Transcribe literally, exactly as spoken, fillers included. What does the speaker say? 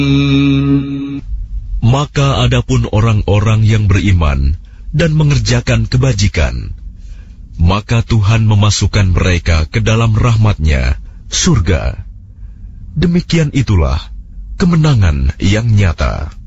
Maka adapun orang-orang yang beriman dan mengerjakan kebajikan, maka Tuhan memasukkan mereka ke dalam rahmat-Nya, surga. Demikian itulah kemenangan yang nyata.